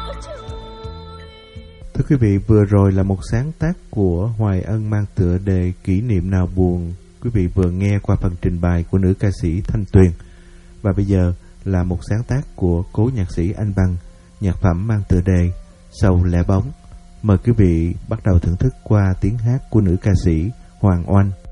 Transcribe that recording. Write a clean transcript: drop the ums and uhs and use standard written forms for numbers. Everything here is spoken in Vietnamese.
Thưa quý vị, vừa rồi là một sáng tác của Hoài Ân mang tựa đề Kỷ niệm nào buồn. Quý vị vừa nghe qua phần trình bày của nữ ca sĩ Thanh Tuyền. Và bây giờ là một sáng tác của cố nhạc sĩ Anh Văn, nhạc phẩm mang tựa đề Sầu Lẻ Bóng. Mời quý vị bắt đầu thưởng thức qua tiếng hát của nữ ca sĩ Hoàng Oanh.